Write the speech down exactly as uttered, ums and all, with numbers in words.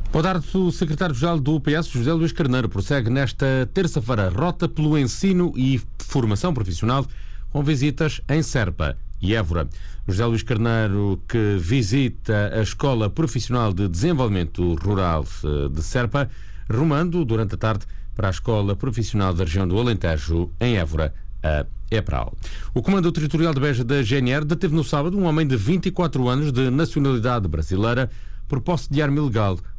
Boa tarde, o secretário-geral do P S, José Luís Carneiro, prossegue nesta terça-feira rota pelo ensino e formação profissional com visitas em Serpa e Évora. José Luís Carneiro, que visita a Escola Profissional de Desenvolvimento Rural de Serpa, rumando durante a tarde para a Escola Profissional da região do Alentejo, em Évora, a EPRAL. O Comando Territorial de Beja da G N R deteve no sábado um homem de vinte e quatro anos de nacionalidade brasileira por posse de arma ilegal